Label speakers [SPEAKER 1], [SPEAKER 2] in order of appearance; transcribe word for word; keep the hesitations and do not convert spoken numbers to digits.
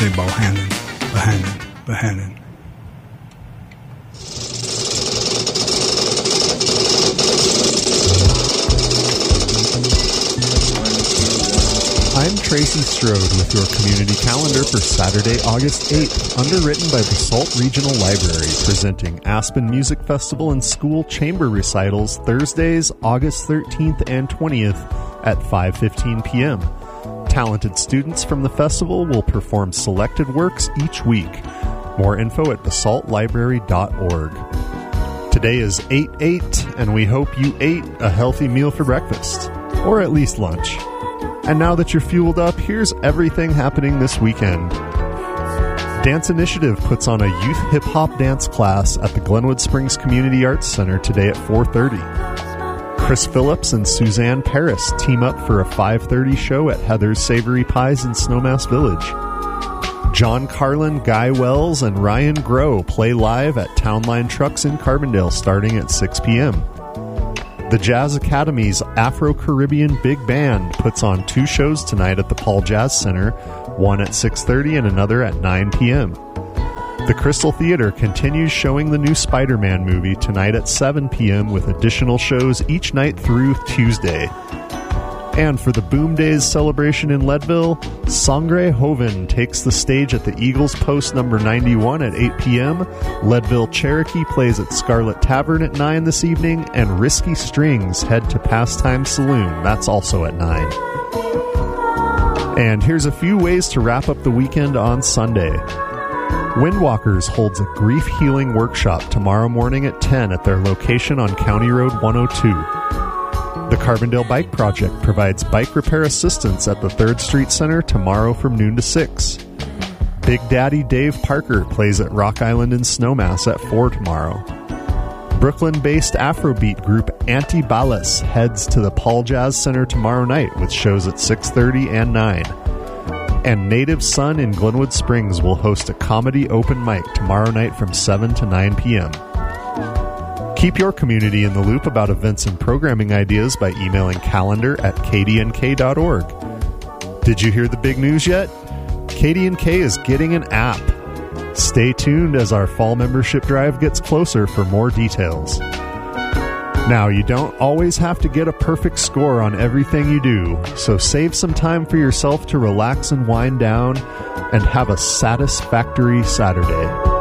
[SPEAKER 1] Bohannon, Bohannon, Bohannon.
[SPEAKER 2] I'm Tracy Strode with your community calendar for Saturday, August eighth, underwritten by the Salt Regional Library, presenting Aspen Music Festival and School Chamber Recitals Thursdays, August thirteenth and twentieth at five fifteen p.m. Talented students from the festival will perform selected works each week. More info at basalt library dot org. Today is eight eight, and we hope you ate a healthy meal for breakfast, or at least lunch. And now that you're fueled up, here's everything happening this weekend. Dance Initiative puts on a youth hip-hop dance class at the Glenwood Springs Community Arts Center today at four thirty. Chris Phillips and Suzanne Paris team up for a five thirty show at Heather's Savory Pies in Snowmass Village. John Carlin, Guy Wells, and Ryan Groh play live at Townline Trucks in Carbondale starting at six p.m. The Jazz Academy's Afro-Caribbean Big Band puts on two shows tonight at the Paul Jazz Center, one at six thirty and another at nine p.m. The Crystal Theater continues showing the new Spider-Man movie tonight at seven p.m. with additional shows each night through Tuesday. And for the Boom Days celebration in Leadville, Sangre Joven takes the stage at the Eagles Post number ninety-one at eight p.m. Leadville Cherokee plays at Scarlet Tavern at nine this evening, and Risky Strings head to Pastime Saloon. That's also at nine. And here's a few ways to wrap up the weekend on Sunday. Windwalkers holds a grief healing workshop tomorrow morning at ten at their location on County Road one oh two. The Carbondale Bike Project provides bike repair assistance at the third Street Center tomorrow from noon to six. Big Daddy Dave Parker plays at Rock Island in Snowmass at four tomorrow. Brooklyn-based Afrobeat group Antibalas heads to the Paul Jazz Center tomorrow night with shows at six thirty and nine. And Native Son in Glenwood Springs will host a comedy open mic tomorrow night from seven to nine p.m. Keep your community in the loop about events and programming ideas by emailing calendar at k d n k dot org. Did you hear the big news yet? K D N K is getting an app. Stay tuned as our fall membership drive gets closer for more details. Now, you don't always have to get a perfect score on everything you do, so save some time for yourself to relax and wind down and have a satisfactory Saturday.